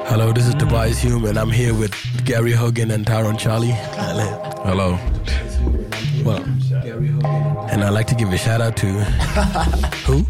Hello, this is Tobias Hume, and I'm here with Gary Hogan and Tyrone Charlie. Hello. Well, and I'd like to give a shout out to who?